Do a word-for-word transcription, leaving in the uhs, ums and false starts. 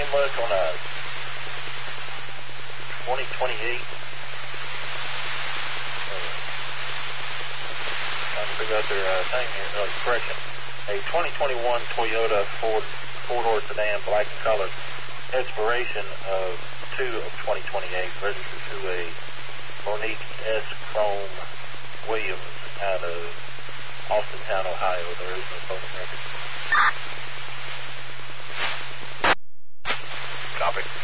Any luck on a twenty twenty-eight? Uh, trying to figure out their uh, thing here. Oh, correction. A twenty twenty-one Toyota Ford four-door sedan, black in color. Expiration of two of twenty twenty-eight. Registered to a Monique S. Chrome Williams out of Austintown, Ohio. There is no phone record. Copy.